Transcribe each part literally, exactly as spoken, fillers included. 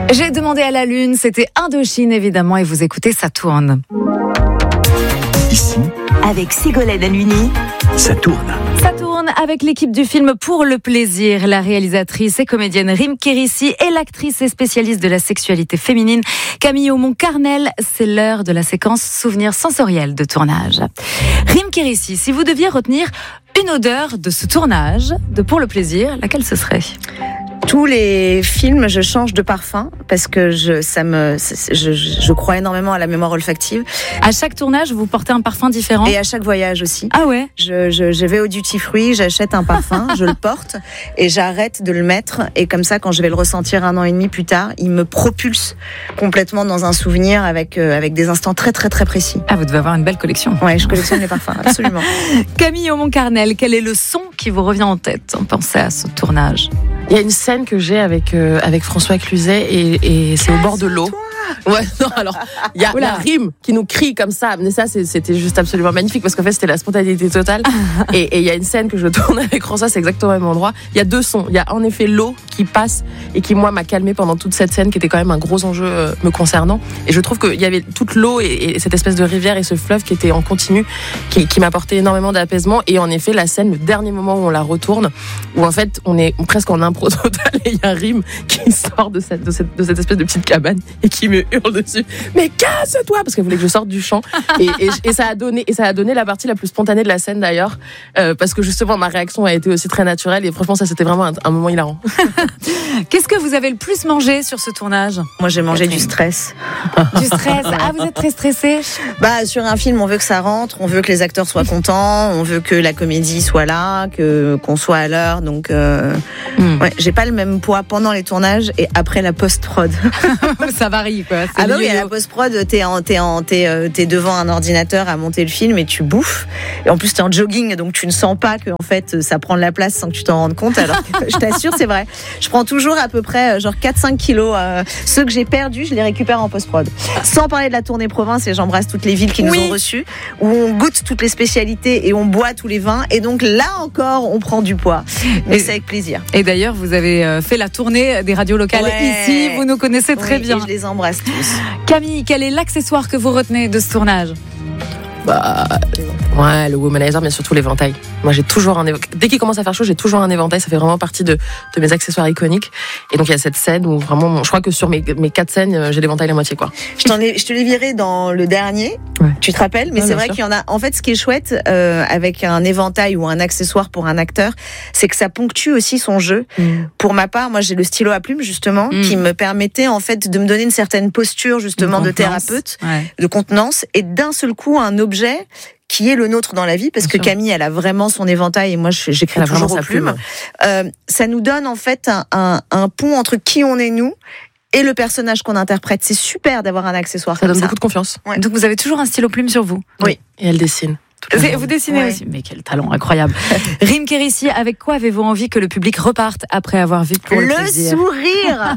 J'ai demandé à la Lune, c'était Indochine évidemment, et vous écoutez, ça tourne. Ici, avec Ségolène Halluny, ça tourne. Ça tourne avec l'équipe du film Pour le plaisir, la réalisatrice et comédienne Rim Kérissi et l'actrice et spécialiste de la sexualité féminine Camille Aumont-Carnel. C'est l'heure de la séquence souvenirs sensoriels de tournage. Rim Kérissi, si vous deviez retenir une odeur de ce tournage de Pour le plaisir, laquelle ce serait ? Tous les films, je change de parfum parce que je, ça me, je, je crois énormément à la mémoire olfactive. À chaque tournage, vous portez un parfum différent ? Et à chaque voyage aussi. Ah ouais ? Je, je, je vais au duty free, j'achète un parfum, je le porte et j'arrête de le mettre. Et comme ça, quand je vais le ressentir un an et demi plus tard, il me propulse complètement dans un souvenir avec, euh, avec des instants très très très précis. Ah, vous devez avoir une belle collection. Ouais, je collectionne les parfums, absolument. Camille Aumont-Carnel, quel est le son qui vous revient en tête en pensant à ce tournage ? Il y a une scène que j'ai avec euh, avec François Cluzet et, et c'est au bord de l'eau. Ouais, non, alors il y a la Rim qui nous crie comme ça, mais ça c'est, c'était juste absolument magnifique parce qu'en fait c'était la spontanéité totale. Et il y a une scène que je tourne avec François, c'est exactement au même endroit. Il y a deux sons. Il y a en effet l'eau qui passe et qui moi m'a calmé pendant toute cette scène qui était quand même un gros enjeu euh, me concernant. Et je trouve qu'il y avait toute l'eau et, et cette espèce de rivière et ce fleuve qui était en continu, qui, qui m'apportait énormément d'apaisement. Et en effet la scène, le dernier moment où on la retourne, où en fait on est presque en impro total et il y a Rim qui sort de cette, de cette de cette espèce de petite cabane et qui me hurle dessus, mais casse-toi, parce qu'elle voulait que je sorte du champ. Et, et, et ça a donné, et ça a donné la partie la plus spontanée de la scène d'ailleurs, euh, parce que justement ma réaction a été aussi très naturelle et franchement ça c'était vraiment un, un moment hilarant. Qu'est-ce que vous avez le plus mangé sur ce tournage ? Moi j'ai mangé du stress. Du stress. Ah, vous êtes très stressé ? Bah sur un film on veut que ça rentre, on veut que les acteurs soient contents, on veut que la comédie soit là, que qu'on soit à l'heure. Donc euh, mm. ouais, j'ai pas le même poids pendant les tournages et après la post-prod. Ça varie quoi. Ah bah oui, à la post-prod, t'es, en, t'es, en, t'es, euh, t'es devant un ordinateur à monter le film et tu bouffes. Et en plus, t'es en jogging, donc tu ne sens pas que en fait, ça prend de la place sans que tu t'en rendes compte. Alors que, je t'assure, c'est vrai. Je prends toujours à peu près genre quatre à cinq kilos. Euh, ceux que j'ai perdus, je les récupère en post-prod. Sans parler de la tournée province, et j'embrasse toutes les villes qui nous oui. ont reçus, où on goûte toutes les spécialités et on boit tous les vins. Et donc là encore, on prend du poids. Mais et, c'est avec plaisir. Et d'ailleurs, vous avez fait la tournée des radios locales ouais. ici. Vous nous connaissez très oui, bien. Et je les embrasse tous. Camille, quel est l'accessoire que vous retenez de ce tournage ? Bah, ouais, le womanizer, mais surtout l'éventail. Moi, j'ai toujours un éventail. Dès qu'il commence à faire chaud, j'ai toujours un éventail. Ça fait vraiment partie de, de mes accessoires iconiques. Et donc, il y a cette scène où vraiment, je crois que sur mes, mes quatre scènes, j'ai l'éventail la moitié, quoi. Je t'en ai, je te l'ai viré dans le dernier. Ouais. Tu te rappelles? Mais ouais, c'est vrai sûr. Qu'il y en a, en fait, ce qui est chouette, euh, avec un éventail ou un accessoire pour un acteur, c'est que ça ponctue aussi son jeu. Mm. Pour ma part, moi, j'ai le stylo à plume, justement, mm. qui me permettait, en fait, de me donner une certaine posture, justement, de, de thérapeute, ouais. de contenance. Et d'un seul coup, un objet qui est le nôtre dans la vie, parce Bien que sûr. Camille, elle a vraiment son éventail et moi, j'écris toujours aux plumes. Euh, ça nous donne en fait un, un, un pont entre qui on est nous et le personnage qu'on interprète. C'est super d'avoir un accessoire ça comme donne ça. beaucoup de confiance. Ouais. Donc vous avez toujours un stylo plume sur vous. Oui. Et elle dessine. Vous dessinez ouais. aussi, mais quel talent incroyable. Rim Kérissi, avec quoi avez-vous envie que le public reparte après avoir vu Pour le, le plaisir ? sourire.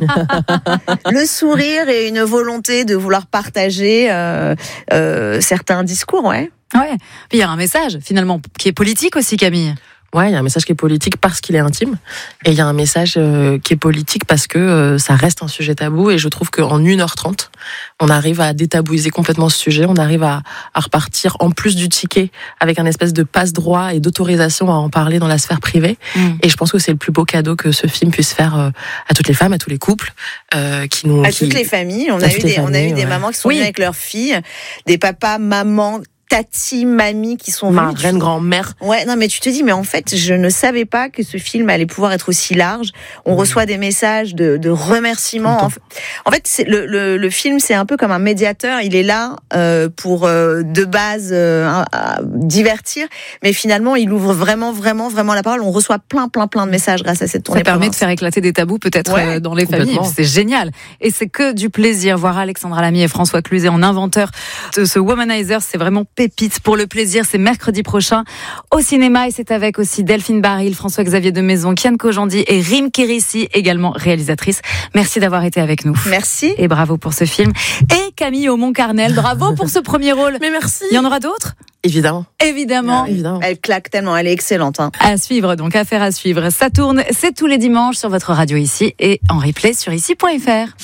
Le sourire et une volonté de vouloir partager euh, euh, certains discours, ouais. Ouais. Puis il y a un message finalement qui est politique aussi, Camille. Ouais, il y a un message qui est politique parce qu'il est intime, et il y a un message euh, qui est politique parce que euh, ça reste un sujet tabou, et je trouve qu'en une heure trente, on arrive à détabouiser complètement ce sujet, on arrive à, à repartir en plus du ticket avec un espèce de passe-droit et d'autorisation à en parler dans la sphère privée, mmh. et je pense que c'est le plus beau cadeau que ce film puisse faire euh, à toutes les femmes, à tous les couples, euh, qui nous... À qui... toutes les familles, on a eu des, familles, on a eu ouais. des mamans qui sont oui. venues avec leurs filles, des papas, mamans, tati, mamie qui sont ma reine grand-mère. Ouais, non mais tu te dis mais en fait, je ne savais pas que ce film allait pouvoir être aussi large. On mmh. reçoit des messages de, de remerciements. En fait, en fait c'est le, le le film c'est un peu comme un médiateur, il est là euh, pour euh, de base euh, à, à divertir, mais finalement, il ouvre vraiment vraiment vraiment la parole. On reçoit plein plein plein de messages grâce à cette tournée. Ça permet de faire éclater des tabous peut-être ouais, euh, dans les familles, c'est génial. Et c'est que du plaisir voir Alexandra Lamy et François Cluzet en inventeurs de ce womanizer, c'est vraiment pépites pour le plaisir. C'est mercredi prochain au cinéma et c'est avec aussi Delphine Baril, François-Xavier de Maison, Kian Kojandi et Rim Kérissi, également réalisatrice. Merci d'avoir été avec nous. Merci. Et bravo pour ce film. Et Camille Aumont-Carnel, bravo pour ce premier rôle. Mais merci. Il y en aura d'autres ? Évidemment. Évidemment. Ouais, évidemment. Elle claque tellement, elle est excellente. Hein. À suivre, donc affaire à suivre. Ça tourne, c'est tous les dimanches sur votre radio ici et en replay sur ici point f r.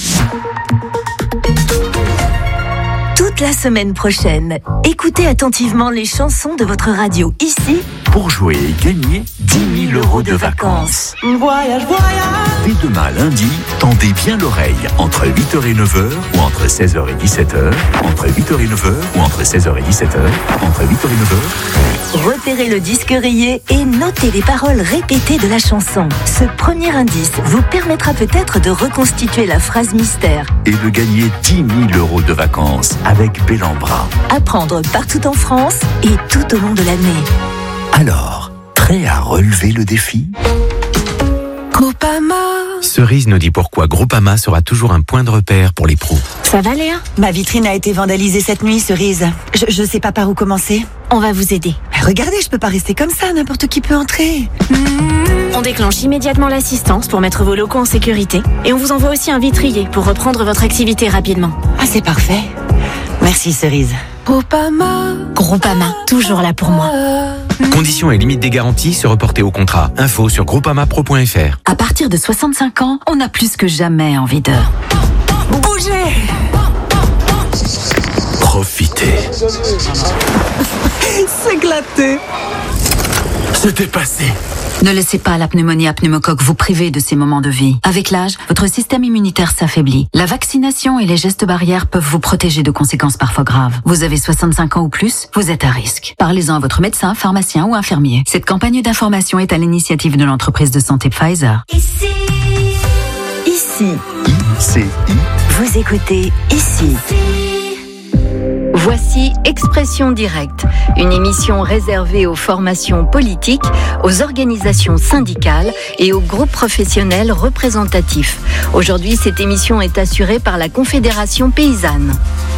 Toute la semaine prochaine, écoutez attentivement les chansons de votre radio ici pour jouer et gagner dix mille euros de vacances. Voyage, voyage. Dès demain lundi, tendez bien l'oreille entre huit heures et neuf heures ou entre seize heures et dix-sept heures, entre huit heures et neuf heures ou entre seize heures et dix-sept heures, entre huit heures et neuf heures. Repérez le disque rayé et notez les paroles répétées de la chanson. Ce premier indice vous permettra peut-être de reconstituer la phrase mystère et de gagner dix mille euros de vacances avec Bellambra. À prendre partout en France et tout au long de l'année. Alors, prêt à relever le défi ? Groupama. Cerise nous dit pourquoi Groupama sera toujours un point de repère pour les pros. Ça va Léa ? Ma vitrine a été vandalisée cette nuit, Cerise. Je, je sais pas par où commencer. On va vous aider. Regardez, je peux pas rester comme ça, n'importe qui peut entrer. On déclenche immédiatement l'assistance pour mettre vos locaux en sécurité. Et on vous envoie aussi un vitrier pour reprendre votre activité rapidement. Ah, c'est parfait. Merci Cerise. Groupama. Groupama, toujours là pour moi. Conditions et limites des garanties se reporter au contrat. Info sur groupamapro point f r. À partir de soixante-cinq ans, on a plus que jamais envie de bouger. Profitez. S'éclater. C'était passé. Ne laissez pas la pneumonie à pneumocoque vous priver de ces moments de vie. Avec l'âge, votre système immunitaire s'affaiblit. La vaccination et les gestes barrières peuvent vous protéger de conséquences parfois graves. Vous avez soixante-cinq ans ou plus, vous êtes à risque. Parlez-en à votre médecin, pharmacien ou infirmier. Cette campagne d'information est à l'initiative de l'entreprise de santé Pfizer. Ici. Ici. I C I. Vous écoutez Ici. Voici Expression Directe, une émission réservée aux formations politiques, aux organisations syndicales et aux groupes professionnels représentatifs. Aujourd'hui, cette émission est assurée par la Confédération Paysanne.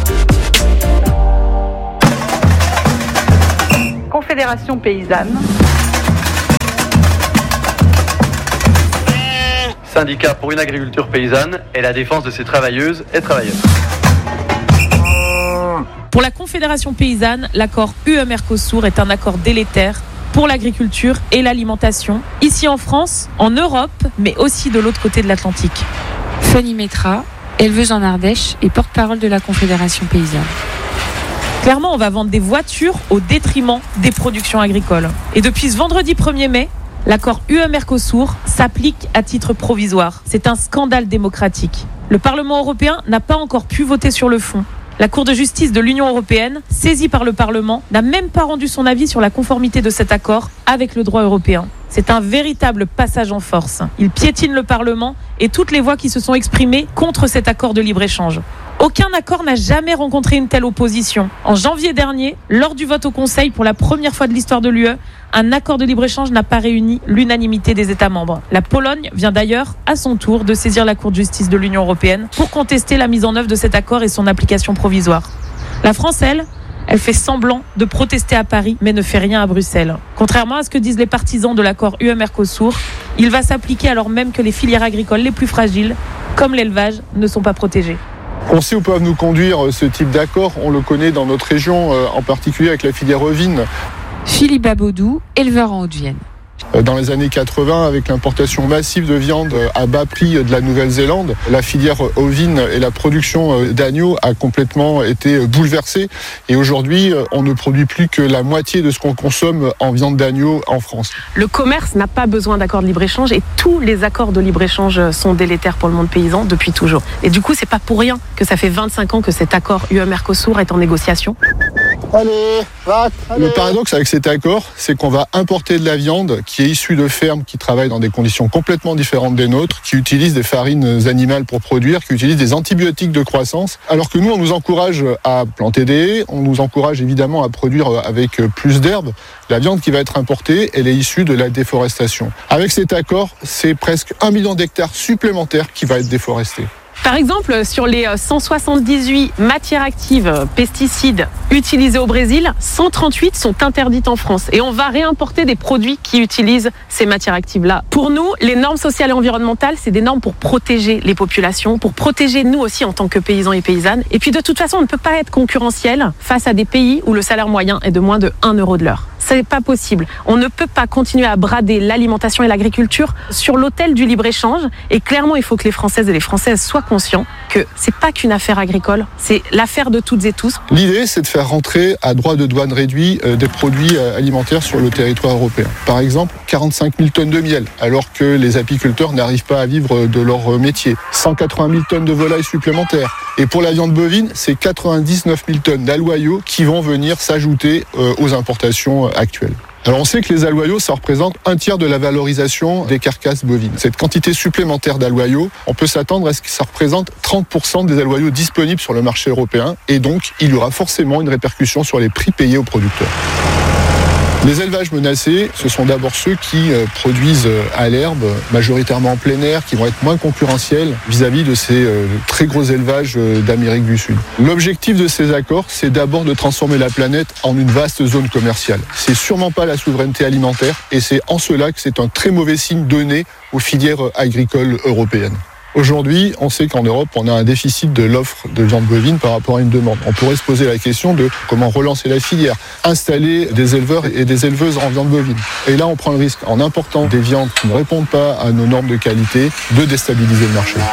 Confédération Paysanne. Syndicat pour une agriculture paysanne et la défense de ses travailleuses et travailleurs. Pour la Confédération Paysanne, l'accord U E-Mercosur est un accord délétère pour l'agriculture et l'alimentation, ici en France, en Europe, mais aussi de l'autre côté de l'Atlantique. Fanny Métra, éleveuse en Ardèche et porte-parole de la Confédération Paysanne. Clairement, on va vendre des voitures au détriment des productions agricoles. Et depuis ce vendredi premier mai, l'accord U E-Mercosur s'applique à titre provisoire. C'est un scandale démocratique. Le Parlement européen n'a pas encore pu voter sur le fond. La Cour de justice de l'Union européenne, saisie par le Parlement, n'a même pas rendu son avis sur la conformité de cet accord avec le droit européen. C'est un véritable passage en force. Il piétine le Parlement et toutes les voix qui se sont exprimées contre cet accord de libre-échange. Aucun accord n'a jamais rencontré une telle opposition. En janvier dernier, lors du vote au Conseil pour la première fois de l'histoire de l'U E, un accord de libre-échange n'a pas réuni l'unanimité des États membres. La Pologne vient d'ailleurs, à son tour, de saisir la Cour de justice de l'Union européenne pour contester la mise en œuvre de cet accord et son application provisoire. La France, elle, elle fait semblant de protester à Paris, mais ne fait rien à Bruxelles. Contrairement à ce que disent les partisans de l'accord U E-Mercosur, il va s'appliquer alors même que les filières agricoles les plus fragiles, comme l'élevage, ne sont pas protégées. On sait où peuvent nous conduire ce type d'accord, on le connaît dans notre région, en particulier avec la filière ovine. Philippe Abodou, éleveur en Haute-Vienne. Dans les années quatre-vingts, avec l'importation massive de viande à bas prix de la Nouvelle-Zélande, la filière ovine et la production d'agneaux a complètement été bouleversée. Et aujourd'hui, on ne produit plus que la moitié de ce qu'on consomme en viande d'agneau en France. Le commerce n'a pas besoin d'accords de libre-échange et tous les accords de libre-échange sont délétères pour le monde paysan depuis toujours. Et du coup, c'est pas pour rien que ça fait vingt-cinq ans que cet accord U E-Mercosur est en négociation. Allez, va, allez. Le paradoxe avec cet accord, c'est qu'on va importer de la viande qui est issue de fermes qui travaillent dans des conditions complètement différentes des nôtres, qui utilisent des farines animales pour produire, qui utilisent des antibiotiques de croissance, alors que nous, on nous encourage à planter des haies, on nous encourage évidemment à produire avec plus d'herbes. La viande qui va être importée, elle est issue de la déforestation. Avec cet accord, c'est presque un million d'hectares supplémentaires qui va être déforesté. Par exemple, sur les cent soixante-dix-huit matières actives, pesticides utilisés au Brésil, cent trente-huit sont interdites en France. Et on va réimporter des produits qui utilisent ces matières actives-là. Pour nous, les normes sociales et environnementales, c'est des normes pour protéger les populations, pour protéger nous aussi en tant que paysans et paysannes. Et puis de toute façon, on ne peut pas être concurrentiel face à des pays où le salaire moyen est de moins de un euro de l'heure. C'est pas possible. On ne peut pas continuer à brader l'alimentation et l'agriculture sur l'autel du libre-échange. Et clairement, il faut que les Françaises et les Françaises soient conscients que c'est pas qu'une affaire agricole, c'est l'affaire de toutes et tous. L'idée, c'est de faire rentrer à droit de douane réduit des produits alimentaires sur le territoire européen. Par exemple, quarante-cinq mille tonnes de miel, alors que les apiculteurs n'arrivent pas à vivre de leur métier. cent quatre-vingt mille tonnes de volailles supplémentaires. Et pour la viande bovine, c'est quatre-vingt-dix-neuf mille tonnes d'aloyaux qui vont venir s'ajouter aux importations actuelles. Alors on sait que les aloyaux, ça représente un tiers de la valorisation des carcasses bovines. Cette quantité supplémentaire d'aloyaux, on peut s'attendre à ce que ça représente trente pour cent des aloyaux disponibles sur le marché européen. Et donc, il y aura forcément une répercussion sur les prix payés aux producteurs. Les élevages menacés, ce sont d'abord ceux qui euh, produisent euh, à l'herbe, majoritairement en plein air, qui vont être moins concurrentiels vis-à-vis de ces euh, très gros élevages euh, d'Amérique du Sud. L'objectif de ces accords, c'est d'abord de transformer la planète en une vaste zone commerciale. C'est sûrement pas la souveraineté alimentaire et c'est en cela que c'est un très mauvais signe donné aux filières agricoles européennes. Aujourd'hui, on sait qu'en Europe, on a un déficit de l'offre de viande bovine par rapport à une demande. On pourrait se poser la question de comment relancer la filière, installer des éleveurs et des éleveuses en viande bovine. Et là, on prend le risque, en important des viandes qui ne répondent pas à nos normes de qualité, de déstabiliser le marché.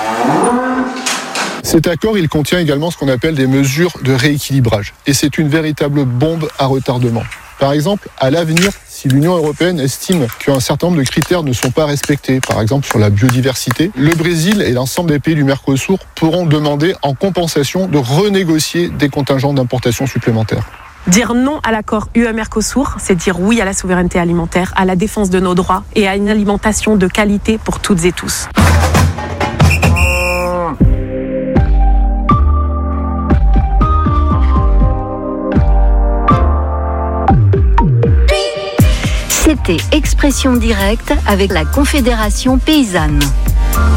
Cet accord, il contient également ce qu'on appelle des mesures de rééquilibrage. Et c'est une véritable bombe à retardement. Par exemple, à l'avenir, si l'Union européenne estime qu'un certain nombre de critères ne sont pas respectés, par exemple sur la biodiversité, le Brésil et l'ensemble des pays du Mercosur pourront demander en compensation de renégocier des contingents d'importation supplémentaires. Dire non à l'accord U E-Mercosur, c'est dire oui à la souveraineté alimentaire, à la défense de nos droits et à une alimentation de qualité pour toutes et tous. C'était Expression directe avec la Confédération paysanne.